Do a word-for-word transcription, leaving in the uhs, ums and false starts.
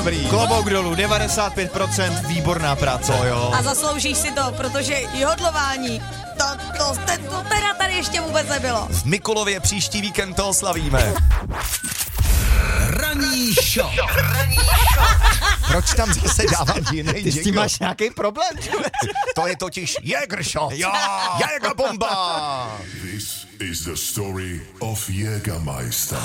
Dobrý. Klobouk dolů, devadesát pět procent, výborná práce. To jo. A zasloužíš si to, protože jodlování, to, to, to, to teda tady ještě vůbec nebylo. V Mikulově příští víkend to oslavíme. Ranní show. Proč tam zase dávat jiný Ty s tím jingle? máš nějaký problém? To je totiž Jägershot. Jo. Jägerbomba. This is the story of Jägermeister.